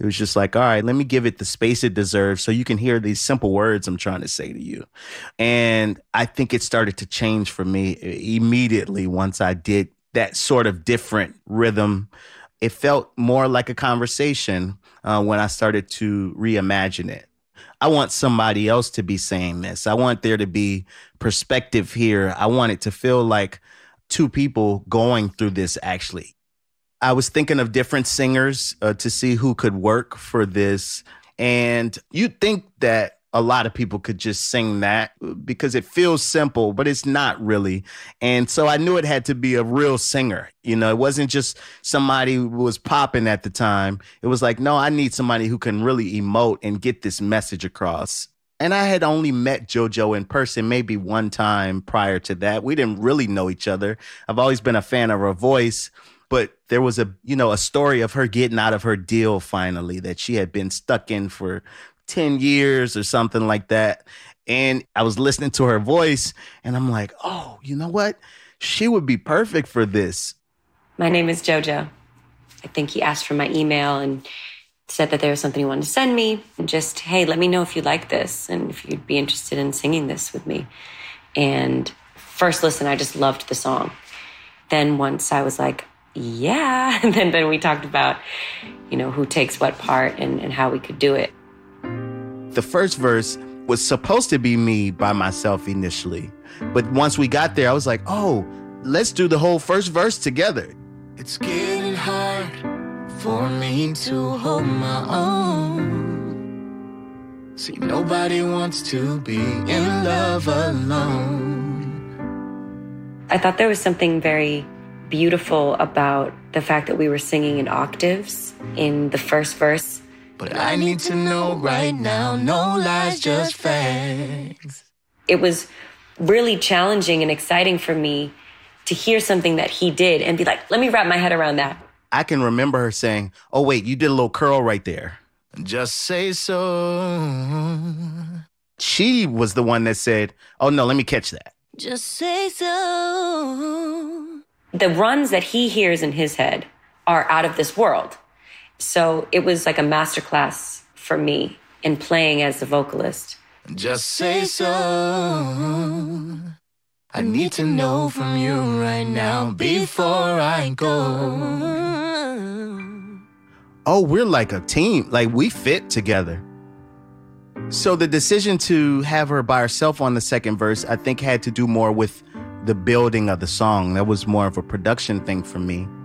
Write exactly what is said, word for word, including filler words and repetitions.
It was just like, all right, let me give it the space it deserves so you can hear these simple words I'm trying to say to you. And I think it started to change for me immediately once I did that sort of different rhythm. It felt more like a conversation uh, when I started to reimagine it. I want somebody else to be saying this. I want there to be perspective here. I want it to feel like two people going through this, actually. I was thinking of different singers uh, to see who could work for this. And you'd think that a lot of people could just sing that because it feels simple, but it's not really. And so I knew it had to be a real singer. You know, it wasn't just somebody who was popping at the time. It was like, no, I need somebody who can really emote and get this message across. And I had only met JoJo in person maybe one time prior to that. We didn't really know each other. I've always been a fan of her voice. But there was a, you know, a story of her getting out of her deal finally that she had been stuck in for ten years or something like that. And I was listening to her voice and I'm like, oh, you know what? She would be perfect for this. My name is JoJo. I think he asked for my email and said that there was something he wanted to send me. And just, hey, let me know if you like this and if you'd be interested in singing this with me. And first listen, I just loved the song. Then once I was like, yeah. And then, then we talked about, you know, who takes what part and, and how we could do it. The first verse was supposed to be me by myself initially. But once we got there, I was like, oh, let's do the whole first verse together. It's getting hard for me to hold my own. See, nobody wants to be in love alone. I thought there was something very beautiful about the fact that we were singing in octaves in the first verse. But I need to know right now, no lies, just facts. It was really challenging and exciting for me to hear something that he did and be like, let me wrap my head around that. I can remember her saying, oh, wait, you did a little curl right there. Just say so. She was the one that said, oh, no, let me catch that. Just say so. The runs that he hears in his head are out of this world. So it was like a masterclass for me in playing as the vocalist. Just say so. I need to know from you right now before I go. Oh, we're like a team. Like, we fit together. So the decision to have her by herself on the second verse, I think, had to do more with the building of the song. That was more of a production thing for me.